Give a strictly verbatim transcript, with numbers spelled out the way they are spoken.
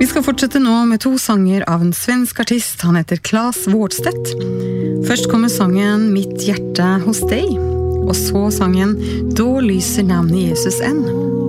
Vi skal fortsette nå med to sanger av en svensk artist. Han heter Claes Vårdstedt. Først kommer sangen Mitt hjerte hos deg, og så sangen Då lyser navnet Jesus enn.